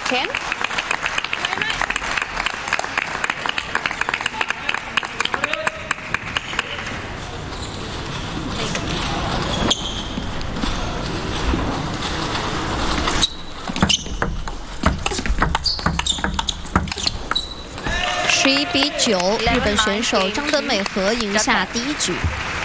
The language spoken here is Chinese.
10. 11比9，日本选手张德美和赢下第一局。